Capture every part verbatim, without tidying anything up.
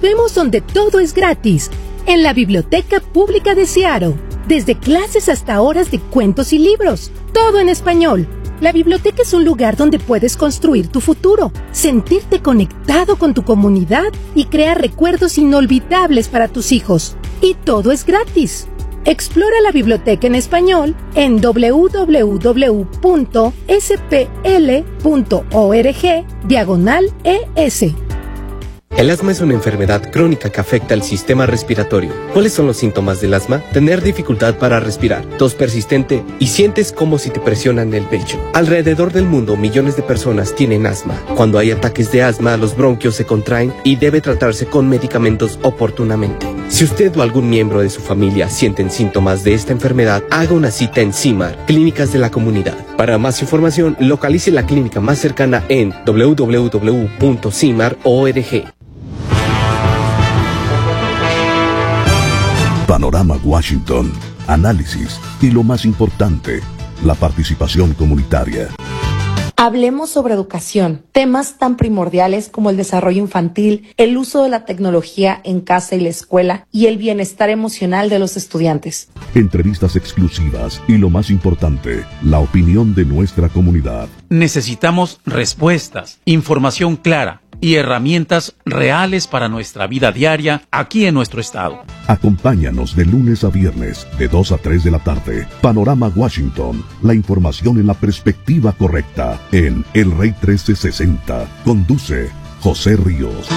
vemos donde todo es gratis, en la Biblioteca Pública de Seattle. Desde clases hasta horas de cuentos y libros, todo en español. La biblioteca es un lugar donde puedes construir tu futuro, sentirte conectado con tu comunidad y crear recuerdos inolvidables para tus hijos. Y todo es gratis. Explora la biblioteca en español en w w w punto s p l punto org diagonal e s. El asma es una enfermedad crónica que afecta al sistema respiratorio. ¿Cuáles son los síntomas del asma? Tener dificultad para respirar, tos persistente y sientes como si te presionan el pecho. Alrededor del mundo, millones de personas tienen asma. Cuando hay ataques de asma, los bronquios se contraen y debe tratarse con medicamentos oportunamente. Si usted o algún miembro de su familia sienten síntomas de esta enfermedad, haga una cita en CIMAR, Clínicas de la Comunidad. Para más información, localice la clínica más cercana en w w w punto cimar punto org. Panorama Washington, análisis y lo más importante, la participación comunitaria. Hablemos sobre educación, temas tan primordiales como el desarrollo infantil, el uso de la tecnología en casa y la escuela y el bienestar emocional de los estudiantes. Entrevistas exclusivas y lo más importante, la opinión de nuestra comunidad. Necesitamos respuestas, información clara y herramientas reales para nuestra vida diaria aquí en nuestro estado. Acompáñanos de lunes a viernes, de dos a tres de la tarde. Panorama Washington, la información en la perspectiva correcta, en El Rey trece sesenta. Conduce José Ríos.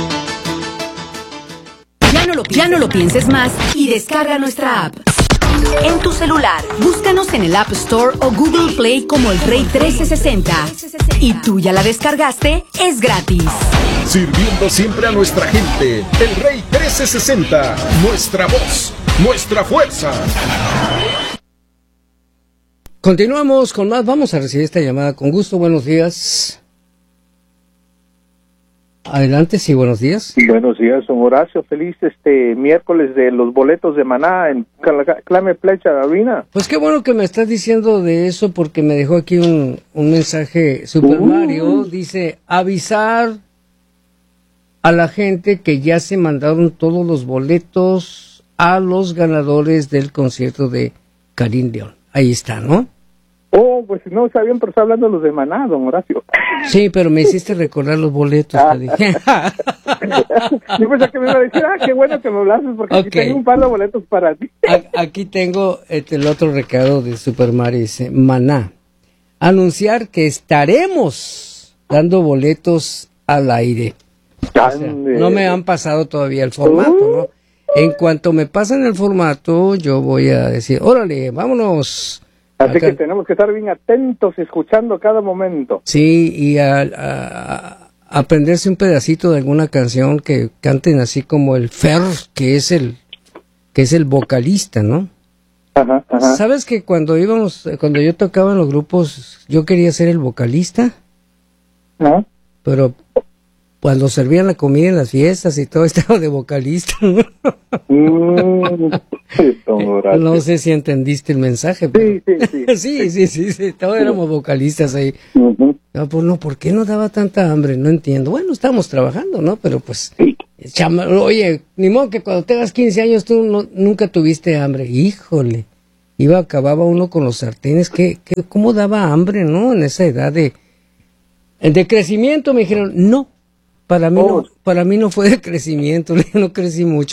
Ya no lo, ya no lo pienses más y descarga nuestra app. En tu celular, búscanos en el App Store o Google Play como El Rey trece sesenta. ¿Y tú ya la descargaste? Es gratis. Sirviendo siempre a nuestra gente. El Rey trece sesenta. Nuestra voz, nuestra fuerza. Continuamos con más. Vamos a recibir esta llamada con gusto. Buenos días. Adelante, sí, buenos días. Buenos días, don Horacio. Feliz este miércoles de los boletos de Maná en Clame Flecha Arena. Pues qué bueno que me estás diciendo de eso, porque me dejó aquí un, un mensaje. Super uh. Mario dice, avisar a la gente que ya se mandaron todos los boletos a los ganadores del concierto de Karim León. Ahí está, ¿no? Oh, pues no está bien, pero está hablando de los de Maná, don Horacio. Sí, pero me hiciste recordar los boletos. Ah. Te dije. Yo pensé que me iba a decir, ah, qué bueno que me hablaste, porque okay. Aquí tengo un par de boletos para ti. Aquí tengo este, el otro recado de Super Mario, dice, Maná, anunciar que estaremos dando boletos al aire. O sea, no me han pasado todavía el formato, ¿no? En cuanto me pasen el formato, yo voy a decir, órale, vámonos. Así acá. Que tenemos que estar bien atentos, escuchando cada momento. Sí, y a, a, a aprenderse un pedacito de alguna canción que canten así como el Fer, que es el que es el vocalista, ¿no? Ajá, ajá. ¿Sabes que cuando íbamos, cuando yo tocaba en los grupos, yo quería ser el vocalista? ¿No? Pero cuando servían la comida en las fiestas y todo, estaba de vocalista. Mm, sí, no sé si entendiste el mensaje. Pero... Sí, sí, sí. sí, sí, sí, sí, todos éramos vocalistas ahí. Uh-huh. No, pues no, ¿por qué nos daba tanta hambre? No entiendo. Bueno, estábamos trabajando, ¿no? Pero pues, chama, oye, ni modo que cuando tengas quince años tú no, nunca tuviste hambre. Híjole, iba, acababa uno con los sartenes. ¿Qué, qué, cómo daba hambre, no? En esa edad de, de crecimiento me dijeron, no. Para mí, oh. no, para mí no fue de crecimiento, no crecí mucho.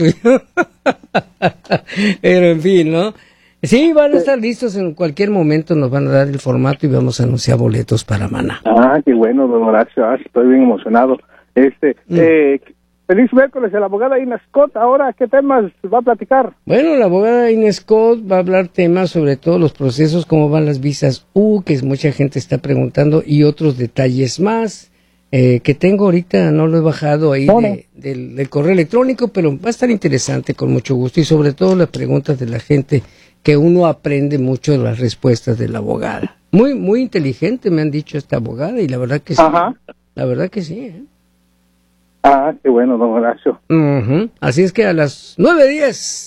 Pero en fin, ¿no? Sí, van a estar listos en cualquier momento, nos van a dar el formato y vamos a anunciar boletos para Maná. Ah, qué bueno, don Horacio, ah, estoy bien emocionado. Este, mm. eh, feliz miércoles, la abogada Ina Scott, ahora, ¿qué temas va a platicar? Bueno, la abogada Ina Scott va a hablar temas sobre todos los procesos, cómo van las visas U, que mucha gente está preguntando, y otros detalles más. Eh, que tengo ahorita, no lo he bajado ahí no, de, no. Del, del correo electrónico, pero va a estar interesante con mucho gusto, y sobre todo las preguntas de la gente, que uno aprende mucho de las respuestas de la abogada. Muy muy inteligente me han dicho esta abogada, y la verdad que sí. Ajá. La verdad que sí. ¿eh? Ah, qué bueno, don Horacio. Uh-huh. Así es que a las nueve diez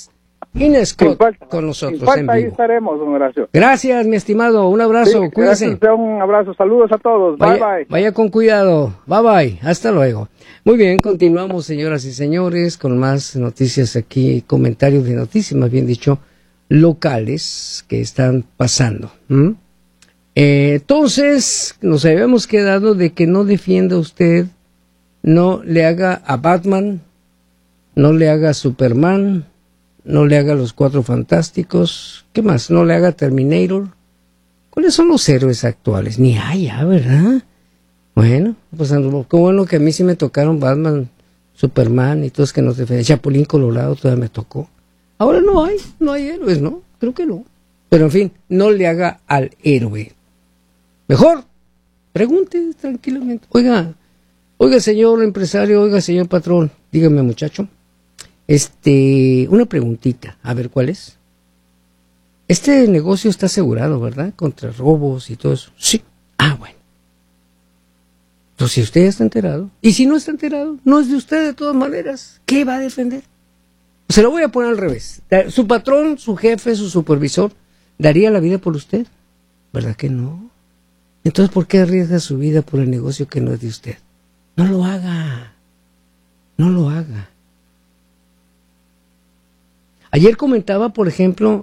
Ina Scott falta, con nosotros falta, en ahí vivo. estaremos, don Horacio. Gracias, mi estimado. Un abrazo. Sí, Cuídese. gracias, un abrazo. Saludos a todos. Vaya, bye, bye. Vaya con cuidado. Bye, bye. Hasta luego. Muy bien, continuamos, señoras y señores, con más noticias aquí, comentarios de noticias, más bien dicho, locales que están pasando. ¿Mm? Eh, entonces, nos habíamos quedado de que no defienda usted, no le haga a Batman, no le haga a Superman, no le haga a los Cuatro Fantásticos, ¿qué más? No le haga a Terminator. ¿Cuáles son los héroes actuales? Ni hay ya, ¿verdad? Bueno, pues qué bueno que a mí sí me tocaron Batman, Superman y todos que nos defendían. Chapulín Colorado todavía me tocó. Ahora no hay, no hay héroes, ¿no? Creo que no. Pero en fin, no le haga al héroe. Mejor, pregunte tranquilamente. Oiga, oiga señor empresario, oiga señor patrón, dígame muchacho. Este, una preguntita, a ver cuál es. Este negocio está asegurado, ¿verdad? Contra robos y todo eso. Sí. Ah, bueno. Entonces, si usted ya está enterado, y si no está enterado, no es de usted de todas maneras, ¿qué va a defender? Se lo voy a poner al revés. Su patrón, su jefe, su supervisor, ¿daría la vida por usted? ¿Verdad que no? Entonces, ¿por qué arriesga su vida por el negocio que no es de usted? No lo haga. No lo haga. Ayer comentaba, por ejemplo,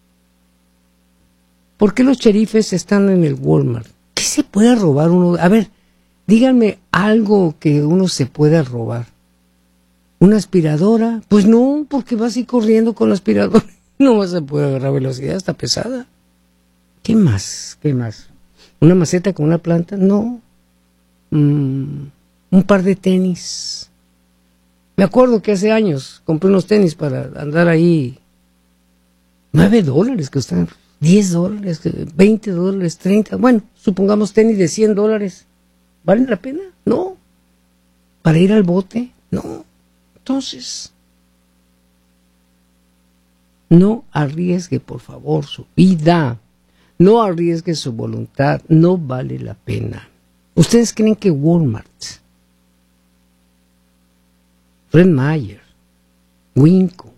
¿por qué los sheriffes están en el Walmart? ¿Qué se puede robar uno? A ver, díganme algo que uno se pueda robar. ¿Una aspiradora? Pues no, porque vas a ir corriendo con la aspiradora. No vas a poder agarrar velocidad, está pesada. ¿Qué más? ¿Qué más? ¿Una maceta con una planta? No. Mm, un par de tenis. Me acuerdo que hace años compré unos tenis para andar ahí. Nueve dólares que están. Diez dólares, veinte dólares, treinta. Bueno, supongamos tenis de cien dólares. ¿Valen la pena? No. ¿Para ir al bote? No. Entonces, no arriesgue, por favor, su vida. No arriesgue su voluntad. No vale la pena. ¿Ustedes creen que Walmart, Fred Meyer, Winco,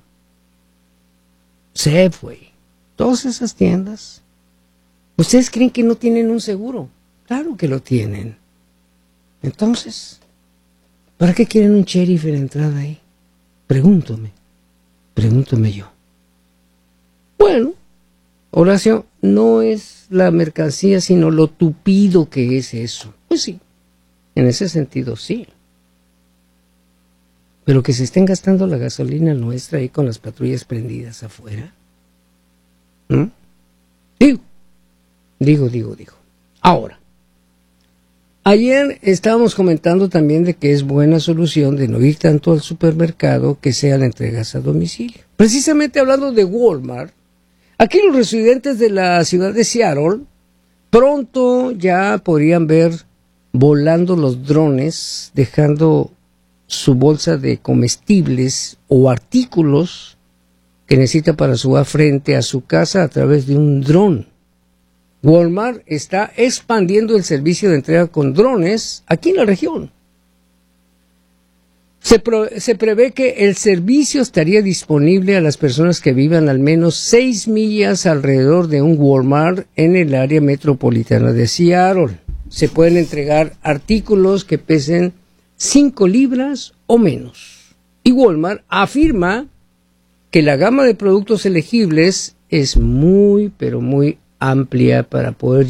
Safeway, todas esas tiendas, ¿ustedes creen que no tienen un seguro? Claro que lo tienen. Entonces, ¿para qué quieren un sheriff en la entrada ahí? Pregúntame, pregúntame yo. Bueno, Horacio, no es la mercancía, sino lo tupido que es eso. Pues sí, en ese sentido sí. Pero que se estén gastando la gasolina nuestra ahí con las patrullas prendidas afuera. ¿Mm? Digo, digo, digo, digo. Ahora, ayer estábamos comentando también de que es buena solución de no ir tanto al supermercado que sean entregas a domicilio. Precisamente hablando de Walmart, aquí los residentes de la ciudad de Seattle pronto ya podrían ver volando los drones, dejando su bolsa de comestibles o artículos que necesita para su frente a su casa a través de un dron. Walmart está expandiendo el servicio de entrega con drones aquí en la región. Se, pro, se prevé que el servicio estaría disponible a las personas que vivan al menos seis millas alrededor de un Walmart en el área metropolitana de Seattle. Se pueden entregar artículos que pesen cinco libras o menos. Y Walmart afirma que la gama de productos elegibles es muy, pero muy amplia para poder